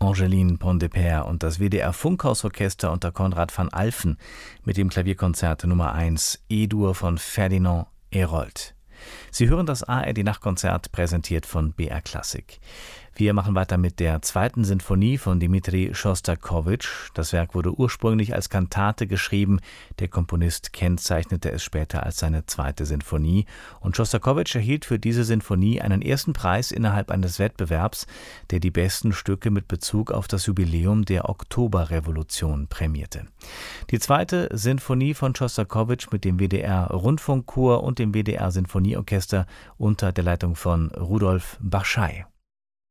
Angeline Pontdepère und das WDR-Funkhausorchester unter Konrad van Alphen mit dem Klavierkonzert Nummer 1 E-Dur von Ferdinand Hérold. Sie hören das ARD-Nachtkonzert, präsentiert von BR Klassik. Wir machen weiter mit der 2. Sinfonie von Dmitri Schostakowitsch. Das Werk wurde ursprünglich als Kantate geschrieben. Der Komponist kennzeichnete es später als seine 2. Sinfonie. Und Schostakowitsch erhielt für diese Sinfonie einen ersten Preis innerhalb eines Wettbewerbs, der die besten Stücke mit Bezug auf das Jubiläum der Oktoberrevolution prämierte. Die 2. Sinfonie von Schostakowitsch mit dem WDR-Rundfunkchor und dem WDR-Sinfonieorchester unter der Leitung von Rudolf Barschay.